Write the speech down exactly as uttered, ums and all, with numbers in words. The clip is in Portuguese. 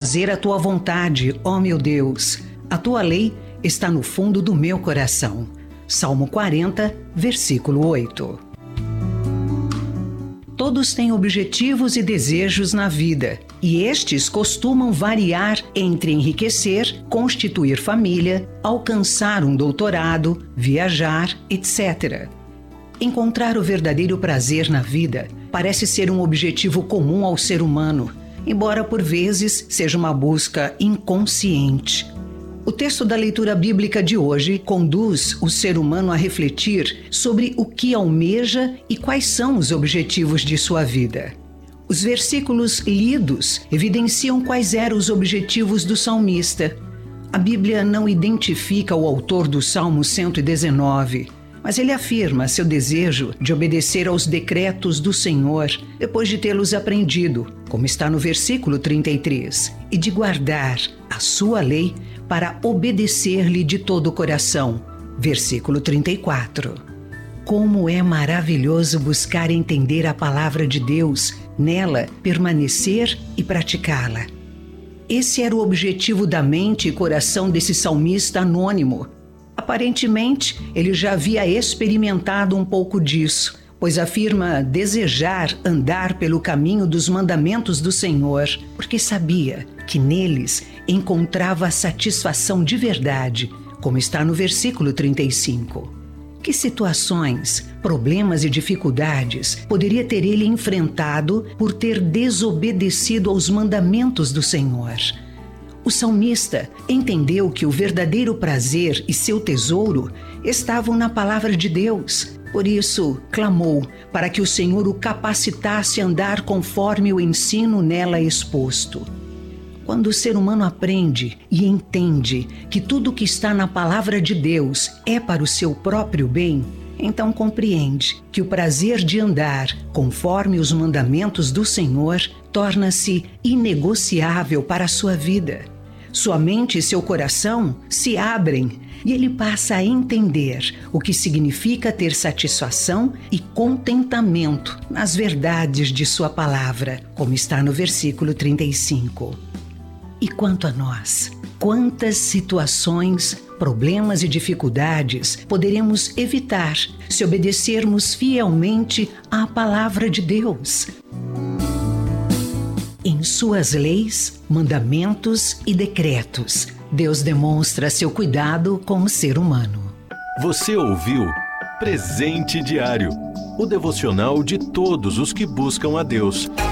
fazer a tua vontade, ó meu Deus. A tua lei está no fundo do meu coração. Salmo quarenta, versículo oito. Todos têm objetivos e desejos na vida, e estes costumam variar entre enriquecer, constituir família, alcançar um doutorado, viajar, etcétera. Encontrar o verdadeiro prazer na vida parece ser um objetivo comum ao ser humano, embora por vezes seja uma busca inconsciente. O texto da leitura bíblica de hoje conduz o ser humano a refletir sobre o que almeja e quais são os objetivos de sua vida. Os versículos lidos evidenciam quais eram os objetivos do salmista. A Bíblia não identifica o autor do Salmo cento e dezenove, mas ele afirma seu desejo de obedecer aos decretos do Senhor depois de tê-los aprendido, como está no versículo trinta e três, e de guardar a sua lei para obedecer-lhe de todo o coração. Versículo trinta e quatro. Como é maravilhoso buscar entender a palavra de Deus, nela permanecer e praticá-la. Esse era o objetivo da mente e coração desse salmista anônimo. Aparentemente, ele já havia experimentado um pouco disso, pois afirma desejar andar pelo caminho dos mandamentos do Senhor, porque sabia que neles encontrava satisfação de verdade, como está no versículo trinta e cinco. Que situações, problemas e dificuldades poderia ter ele enfrentado por ter desobedecido aos mandamentos do Senhor? O salmista entendeu que o verdadeiro prazer e seu tesouro estavam na palavra de Deus. Por isso, clamou para que o Senhor o capacitasse a andar conforme o ensino nela exposto. Quando o ser humano aprende e entende que tudo que está na palavra de Deus é para o seu próprio bem, então compreende que o prazer de andar conforme os mandamentos do Senhor torna-se inegociável para a sua vida. Sua mente e seu coração se abrem e ele passa a entender o que significa ter satisfação e contentamento nas verdades de sua palavra, como está no versículo trinta e cinco. E quanto a nós, quantas situações, problemas e dificuldades poderemos evitar se obedecermos fielmente à palavra de Deus? Em suas leis, mandamentos e decretos, Deus demonstra seu cuidado com o ser humano. Você ouviu Presente Diário, o devocional de todos os que buscam a Deus.